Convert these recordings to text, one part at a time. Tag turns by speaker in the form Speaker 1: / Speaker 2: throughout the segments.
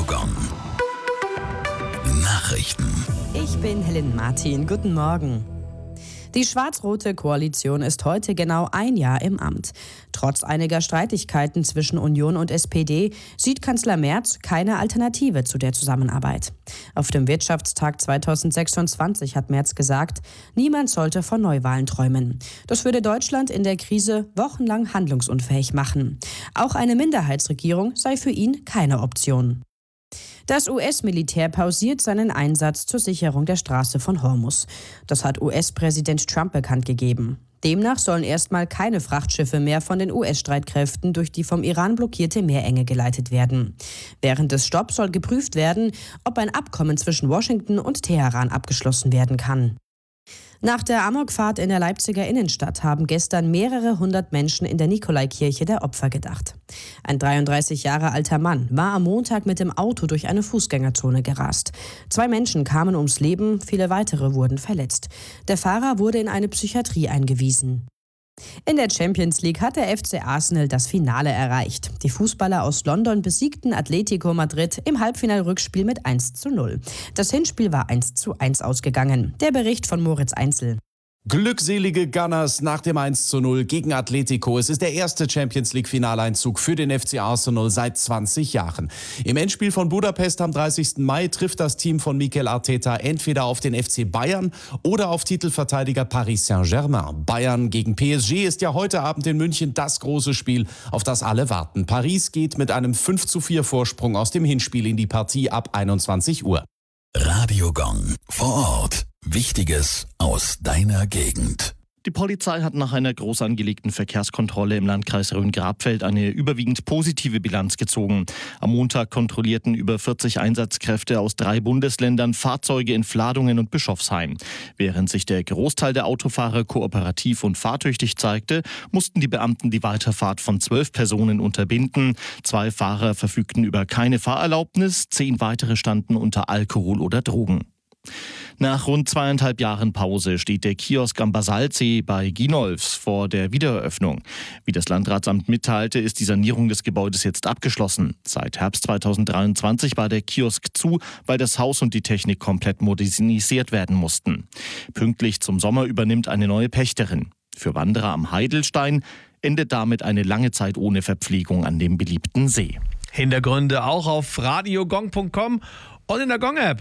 Speaker 1: Radiogon. Nachrichten.
Speaker 2: Ich bin Helen Martin. Guten Morgen. Die schwarz-rote Koalition ist heute genau ein Jahr im Amt. Trotz einiger Streitigkeiten zwischen Union und SPD sieht Kanzler Merz keine Alternative zu der Zusammenarbeit. Auf dem Wirtschaftstag 2026 hat Merz gesagt, niemand sollte von Neuwahlen träumen. Das würde Deutschland in der Krise wochenlang handlungsunfähig machen. Auch eine Minderheitsregierung sei für ihn keine Option. Das US-Militär pausiert seinen Einsatz zur Sicherung der Straße von Hormuz. Das hat US-Präsident Trump bekannt gegeben. Demnach sollen erstmal keine Frachtschiffe mehr von den US-Streitkräften durch die vom Iran blockierte Meerenge geleitet werden. Während des Stopps soll geprüft werden, ob ein Abkommen zwischen Washington und Teheran abgeschlossen werden kann. Nach der Amokfahrt in der Leipziger Innenstadt haben gestern mehrere hundert Menschen in der Nikolaikirche der Opfer gedacht. Ein 33 Jahre alter Mann war am Montag mit dem Auto durch eine Fußgängerzone gerast. 2 Menschen kamen ums Leben, viele weitere wurden verletzt. Der Fahrer wurde in eine Psychiatrie eingewiesen. In der Champions League hat der FC Arsenal das Finale erreicht. Die Fußballer aus London besiegten Atletico Madrid im Halbfinalrückspiel mit 1:0. Das Hinspiel war 1:1 ausgegangen. Der Bericht von Moritz Einzel.
Speaker 3: Glückselige Gunners nach dem 1:0 gegen Atletico. Es ist der erste Champions-League-Finaleinzug für den FC Arsenal seit 20 Jahren. Im Endspiel von Budapest am 30. Mai trifft das Team von Mikel Arteta entweder auf den FC Bayern oder auf Titelverteidiger Paris Saint-Germain. Bayern gegen PSG ist ja heute Abend in München das große Spiel, auf das alle warten. Paris geht mit einem 5:4 Vorsprung aus dem Hinspiel in die Partie ab 21 Uhr.
Speaker 1: Radiogon vor Ort. Wichtiges aus deiner Gegend.
Speaker 4: Die Polizei hat nach einer groß angelegten Verkehrskontrolle im Landkreis Rhön-Grabfeld eine überwiegend positive Bilanz gezogen. Am Montag kontrollierten über 40 Einsatzkräfte aus 3 Bundesländern Fahrzeuge in Vladungen und Bischofsheim. Während sich der Großteil der Autofahrer kooperativ und fahrtüchtig zeigte, mussten die Beamten die Weiterfahrt von 12 Personen unterbinden. 2 Fahrer verfügten über keine Fahrerlaubnis, 10 weitere standen unter Alkohol oder Drogen. Nach rund 2,5 Jahren Pause steht der Kiosk am Basaldsee bei Ginolfs vor der Wiedereröffnung. Wie das Landratsamt mitteilte, ist die Sanierung des Gebäudes jetzt abgeschlossen. Seit Herbst 2023 war der Kiosk zu, weil das Haus und die Technik komplett modernisiert werden mussten. Pünktlich zum Sommer übernimmt eine neue Pächterin. Für Wanderer am Heidelstein endet damit eine lange Zeit ohne Verpflegung an dem beliebten See.
Speaker 5: Hintergründe auch auf radiogong.com und in der Gong-App.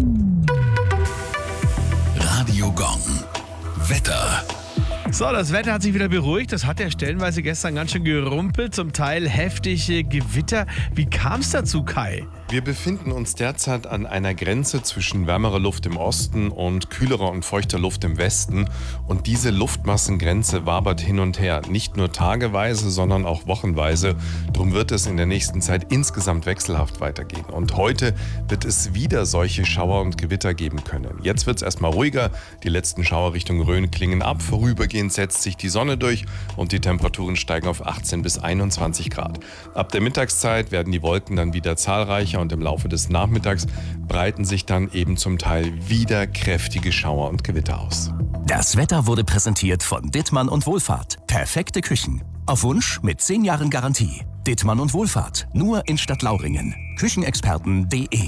Speaker 1: Radiogon. Wetter.
Speaker 5: So, das Wetter hat sich wieder beruhigt. Das hat ja stellenweise gestern ganz schön gerumpelt, zum Teil heftige Gewitter. Wie kam es dazu, Kai?
Speaker 6: Wir befinden uns derzeit an einer Grenze zwischen wärmerer Luft im Osten und kühlerer und feuchter Luft im Westen. Und diese Luftmassengrenze wabert hin und her. Nicht nur tageweise, sondern auch wochenweise. Darum wird es in der nächsten Zeit insgesamt wechselhaft weitergehen. Und heute wird es wieder solche Schauer und Gewitter geben können. Jetzt wird es erstmal ruhiger. Die letzten Schauer Richtung Rhön klingen ab. Vorübergehend setzt sich die Sonne durch und die Temperaturen steigen auf 18 bis 21 Grad. Ab der Mittagszeit werden die Wolken dann wieder zahlreicher und im Laufe des Nachmittags breiten sich dann eben zum Teil wieder kräftige Schauer und Gewitter aus.
Speaker 7: Das Wetter wurde präsentiert von Dittmann und Wohlfahrt. Perfekte Küchen. Auf Wunsch mit 10 Jahren Garantie. Dittmann und Wohlfahrt. Nur in Stadtlauringen. Küchenexperten.de.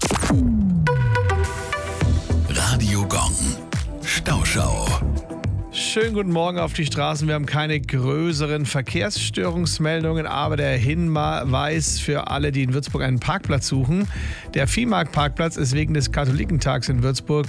Speaker 1: Radiogon. Stauschau.
Speaker 5: Schönen guten Morgen auf die Straßen. Wir haben keine größeren Verkehrsstörungsmeldungen, aber der Hinweis für alle, die in Würzburg einen Parkplatz suchen. Der Viehmarktparkplatz ist wegen des Katholikentags in Würzburg